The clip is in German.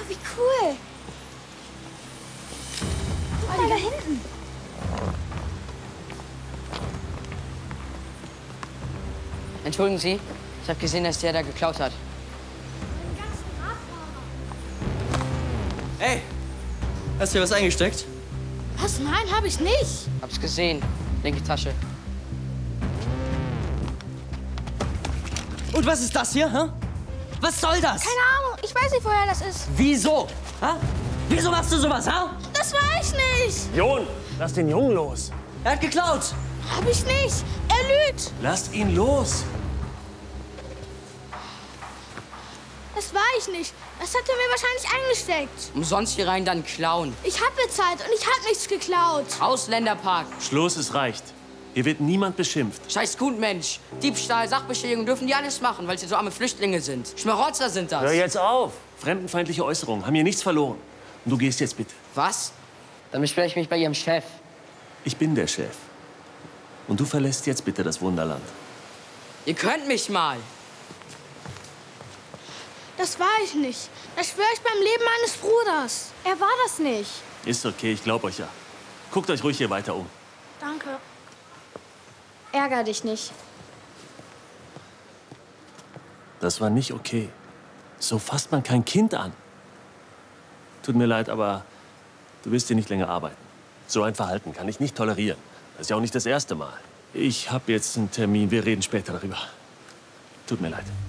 wie cool. Guck mal da hinten. Entschuldigen Sie, ich habe gesehen, dass der da geklaut hat. Hey, hast du dir was eingesteckt? Was? Nein, habe ich nicht. Hab's gesehen. Linke Tasche. Und was ist das hier, hä? Was soll das? Keine Ahnung, ich weiß nicht, woher das ist. Wieso? Ha? Wieso machst du sowas, ha? Das war ich nicht. Jon, lass den Jungen los. Er hat geklaut. Hab ich nicht. Er lügt. Lasst ihn los. Das war ich nicht. Das hat er mir wahrscheinlich eingesteckt. Umsonst hier rein, dann klauen. Ich hab bezahlt und ich hab nichts geklaut. Ausländerpark. Schluss, es reicht. Hier wird niemand beschimpft. Scheiß Gutmensch. Diebstahl, Sachbeschädigung dürfen die alles machen, weil sie so arme Flüchtlinge sind. Schmarotzer sind das. Hör jetzt auf. Fremdenfeindliche Äußerungen haben hier nichts verloren. Und du gehst jetzt bitte. Was? Dann beschwere ich mich bei Ihrem Chef. Ich bin der Chef. Und du verlässt jetzt bitte das Wunderland. Ihr könnt mich mal. Das war ich nicht. Das schwöre ich beim Leben meines Bruders. Er war das nicht. Ist okay, ich glaub euch ja. Guckt euch ruhig hier weiter um. Danke. Ärger dich nicht. Das war nicht okay. So fasst man kein Kind an. Tut mir leid, aber du wirst hier nicht länger arbeiten. So ein Verhalten kann ich nicht tolerieren. Das ist ja auch nicht das erste Mal. Ich habe jetzt einen Termin. Wir reden später darüber. Tut mir leid.